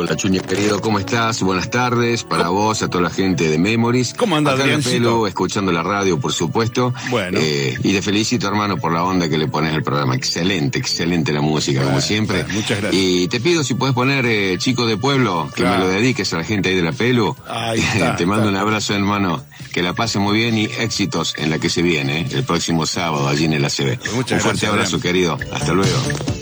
Hola, Chuña, querido, ¿cómo estás? Buenas tardes para vos, a toda la gente de Memories. ¿Cómo anda, Adriancito? Escuchando la radio, por supuesto. Bueno. Y te felicito, hermano, por la onda que le pones al programa. Excelente, excelente la música, como siempre. Muchas gracias. Y te pido si puedes poner Chico de Pueblo, que me lo dediques a la gente ahí de la Pelu. Ahí está, te mando un abrazo, hermano. Que la pase muy bien y éxitos en la que se viene, el próximo sábado, allí en el ACB. Muchas un fuerte gracias, abrazo, querido. Hasta luego.